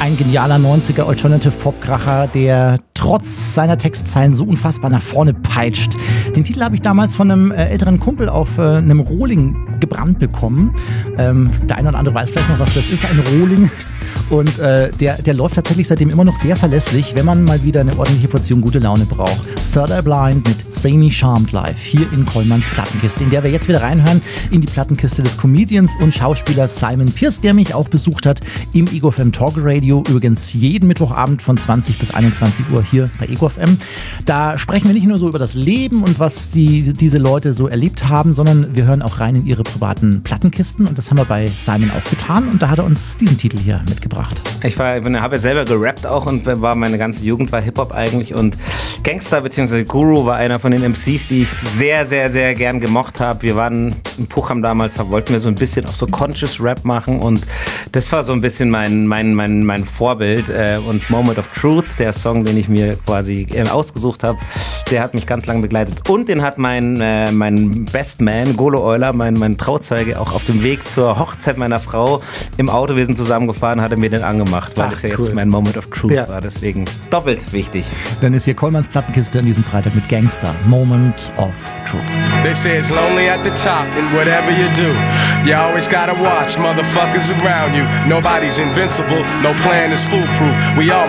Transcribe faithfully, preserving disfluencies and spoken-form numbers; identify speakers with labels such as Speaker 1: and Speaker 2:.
Speaker 1: Ein genialer neunziger Alternative-Pop-Kracher, der trotz seiner Textzeilen so unfassbar nach vorne peitscht. Den Titel habe ich damals von einem äh, älteren Kumpel auf äh, einem Rohling gebrannt bekommen. Ähm, der eine oder andere weiß vielleicht noch, was das ist, ein Rohling. Und äh, der, der läuft tatsächlich seitdem immer noch sehr verlässlich, wenn man mal wieder eine ordentliche Portion gute Laune braucht. Third Eye Blind mit Sammy Charmed Live hier in Kollmanns Plattenkiste, in der wir jetzt wieder reinhören in die Plattenkiste des Comedians und Schauspielers Simon Pierce, der mich auch besucht hat im Ego F M Talk Radio. Übrigens jeden Mittwochabend von zwanzig bis einundzwanzig Uhr hier bei Ego F M. Da sprechen wir nicht nur so über das Leben und was die, diese Leute so erlebt haben, sondern wir hören auch rein in ihre privaten Plattenkisten und das haben wir bei Simon auch getan und da hat er uns diesen Titel hier mitgebracht.
Speaker 2: Ich war, habe ja selber gerappt auch und war meine ganze Jugend war Hip-Hop eigentlich und Gangster bzw. Guru war einer von den M Cs, die ich sehr, sehr, sehr gern gemocht habe. Wir waren in Puchheim damals, wollten wir so ein bisschen auch so Conscious Rap machen und das war so ein bisschen mein, mein, mein, mein Vorbild und Moment of Truth, der Song, den ich mir quasi ausgesucht habe, der hat mich ganz lange begleitet und den hat mein, äh, mein Best Man, Golo Euler, mein, mein Trauzeuge, auch auf dem Weg zur Hochzeit meiner Frau im Auto, wir sind zusammengefahren, hat er mir den angemacht, weil Ach, das ja cool. jetzt mein Moment of Truth ja. war, deswegen doppelt wichtig.
Speaker 1: Dann ist hier Kollmanns Plattenkiste an diesem Freitag mit Gangster, Moment of Truth.
Speaker 3: They say it's lonely at the top and whatever you do, you always gotta watch motherfuckers around you. Nobody's invincible, no plan is foolproof. We all